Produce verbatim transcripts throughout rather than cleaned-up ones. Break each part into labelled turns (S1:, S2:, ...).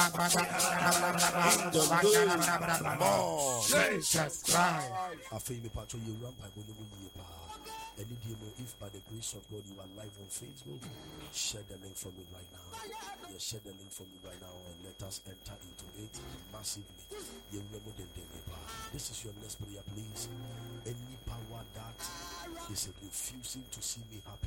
S1: Jesus Christ. I feel me, Pacho, you run by one of you. And if you know, if by the grace of God you are live on Facebook, share the link for me right now. Yeah, share the link for me right now and let us enter into it massively. You remember the This is your next prayer, please. Any power that is refusing to see me happy.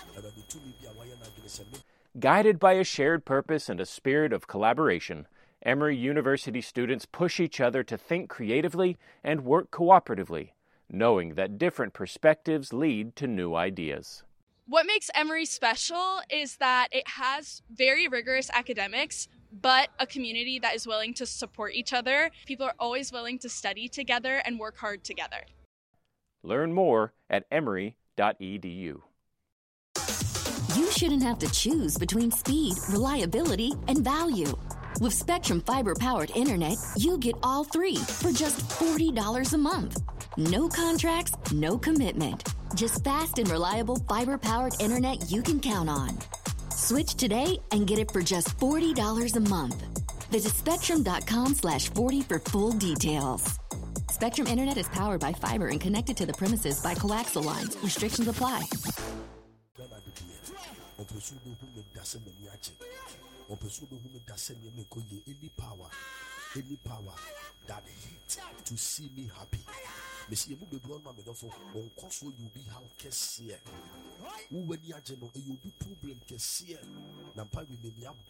S2: Guided by a shared purpose and a spirit of collaboration, Emory University students push each other to think creatively and work cooperatively, knowing that different perspectives lead to new ideas.
S3: What makes Emory special is that it has very rigorous academics, but a community that is willing to support each other. People are always willing to study together and work hard together.
S2: Learn more at emory dot e d u.
S4: You shouldn't have to choose between speed, reliability, and value. With Spectrum fiber-powered internet, you get all three for just forty dollars a month. No contracts, no commitment. Just fast and reliable fiber-powered internet you can count on. Switch today and get it for just forty dollars a month. Visit spectrum.com slash 40 for full details. Spectrum Internet is powered by fiber and connected to the premises by coaxial lines. Restrictions apply.
S1: Any power, any power that hates to see me happy. Miss you be blown mammy for on course will you be how case here. Who when you are you'll be problem case here. Nampa will be